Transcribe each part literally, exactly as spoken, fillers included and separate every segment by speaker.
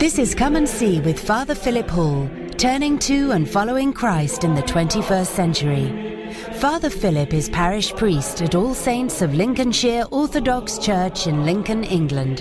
Speaker 1: This is Come and See with Father Philip Hall, turning to and following Christ in the twenty-first century. Father Philip is parish priest at All Saints of Lincolnshire Orthodox Church in Lincoln, England.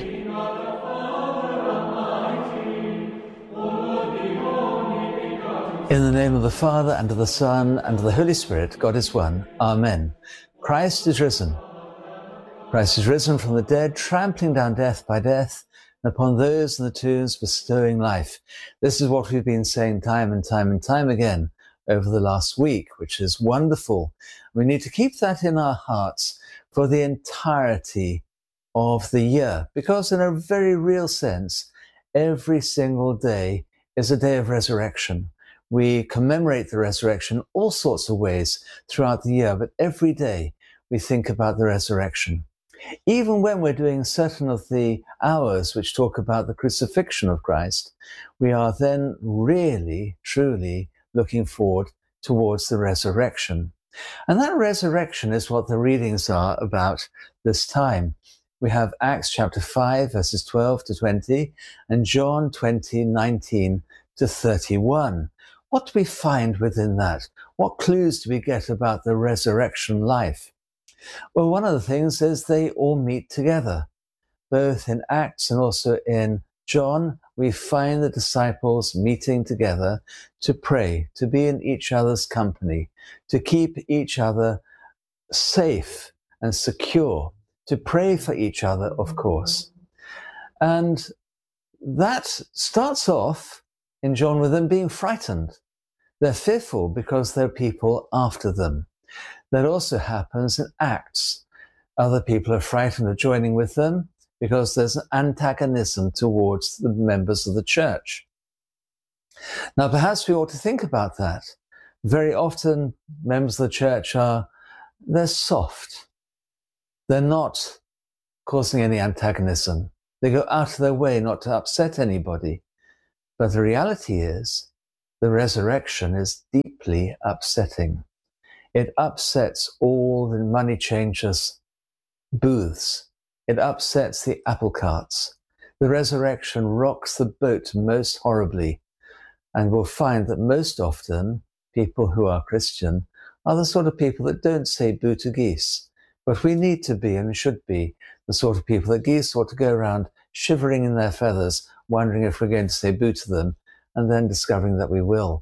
Speaker 2: In the name of the Father, and of the Son, and of the Holy Spirit, God is one. Amen. Christ is risen. Christ is risen from the dead, trampling down death by death, and upon those in the tombs bestowing life. This is what we've been saying time and time and time again over the last week, which is wonderful. We need to keep that in our hearts for the entirety of the year, because in a very real sense, every single day is a day of resurrection. We commemorate the resurrection all sorts of ways throughout the year, but every day we think about the resurrection. Even when we're doing certain of the hours which talk about the crucifixion of Christ, we are then really, truly looking forward towards the resurrection. And that resurrection is what the readings are about this time. We have Acts chapter five, verses twelve to twenty, and John twenty, nineteen to thirty-one. What do we find within that? What clues do we get about the resurrection life? Well, one of the things is they all meet together. Both in Acts and also in John, we find the disciples meeting together to pray, to be in each other's company, to keep each other safe and secure, to pray for each other, of course. And that starts off in John with them being frightened. They're fearful because there are people after them. That also happens in Acts. Other people are frightened of joining with them because there's an antagonism towards the members of the church. Now, perhaps we ought to think about that. Very often, members of the church are, they're soft. They're not causing any antagonism. They go out of their way not to upset anybody. But the reality is, the resurrection is deeply upsetting. It upsets all the money changers' booths. It upsets the apple carts. The resurrection rocks the boat most horribly. And we'll find that most often, people who are Christian are the sort of people that don't say boo to geese. But we need to be and should be the sort of people that geese ought to go around shivering in their feathers, wondering if we're going to say boo to them, and then discovering that we will.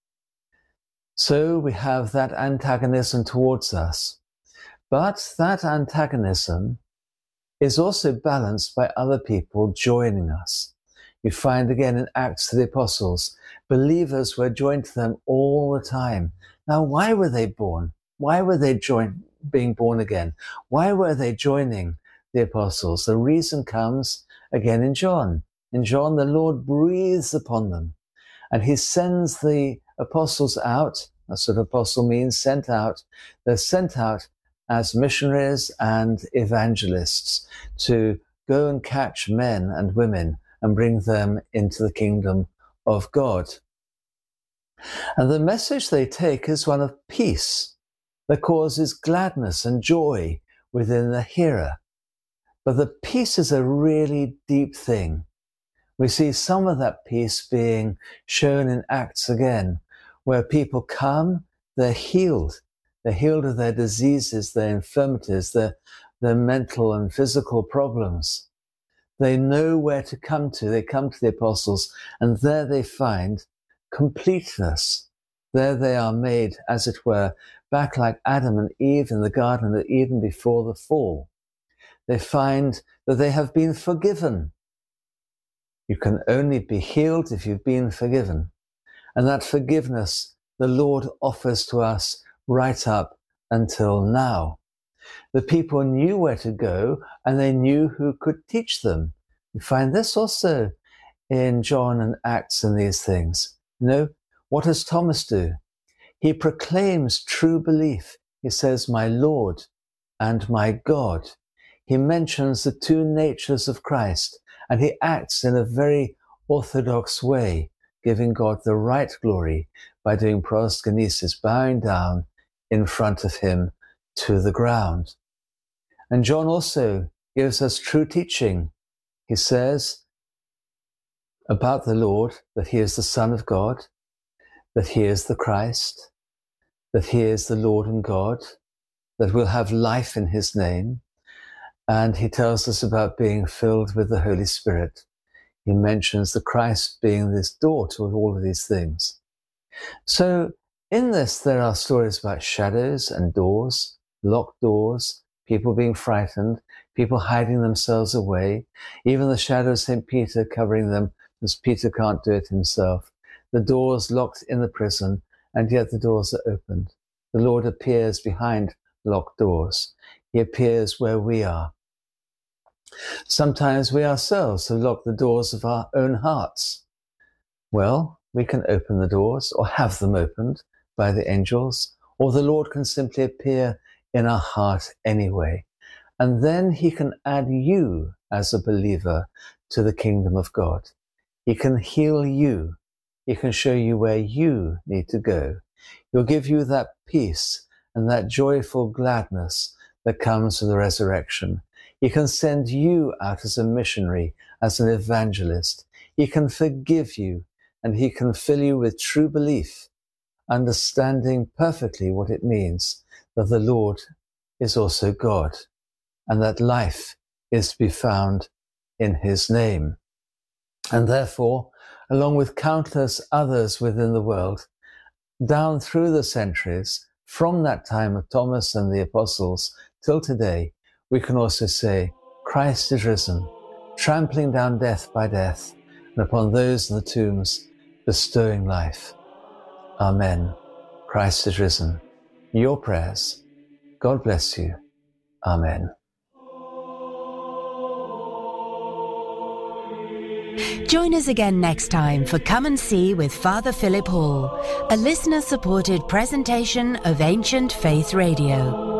Speaker 2: So we have that antagonism towards us. But that antagonism is also balanced by other people joining us. You find again in Acts of the Apostles, believers were joined to them all the time. Now, why were they born? Why were they joined, being born again? Why were they joining the apostles? The reason comes again in John. In John, the Lord breathes upon them, and he sends the apostles out. That's what apostle means, sent out. They're sent out as missionaries and evangelists to go and catch men and women and bring them into the kingdom of God. And the message they take is one of peace that causes gladness and joy within the hearer. But the peace is a really deep thing. We see some of that peace being shown in Acts again, where people come, they're healed. They're healed of their diseases, their infirmities, their, their mental and physical problems. They know where to come to. They come to the apostles, and there they find completeness. There they are made, as it were, back like Adam and Eve in the Garden of Eden before the fall. They find that they have been forgiven. You can only be healed if you've been forgiven. And that forgiveness the Lord offers to us right up until now. The people knew where to go, and they knew who could teach them. You find this also in John and Acts and these things. You know, what does Thomas do? He proclaims true belief. He says, my Lord and my God. He mentions the two natures of Christ, and he acts in a very orthodox way, giving God the right glory by doing proskinesis, bowing down in front of him to the ground. And John also gives us true teaching. He says, about the Lord, that he is the Son of God, that he is the Christ, that he is the Lord and God, that we'll have life in his name. And he tells us about being filled with the Holy Spirit. He mentions the Christ being this door to all of these things. So in this, there are stories about shadows and doors, locked doors, people being frightened, people hiding themselves away, even the shadow of Saint Peter covering them because Peter can't do it himself. The doors locked in the prison, and yet the doors are opened. The Lord appears behind locked doors. He appears where we are. Sometimes we ourselves have locked the doors of our own hearts. Well, we can open the doors or have them opened by the angels, or the Lord can simply appear in our heart anyway. And then he can add you as a believer to the kingdom of God. He can heal you. He can show you where you need to go. He'll give you that peace and that joyful gladness that comes with the resurrection. He can send you out as a missionary, as an evangelist. He can forgive you, and he can fill you with true belief, understanding perfectly what it means that the Lord is also God, and that life is to be found in his name. And therefore, along with countless others within the world, down through the centuries, from that time of Thomas and the apostles till today, we can also say, Christ is risen, trampling down death by death, and upon those in the tombs, bestowing life. Amen. Christ is risen. Your prayers. God bless you. Amen.
Speaker 1: Join us again next time for Come and See with Father Philip Hall, a listener-supported presentation of Ancient Faith Radio.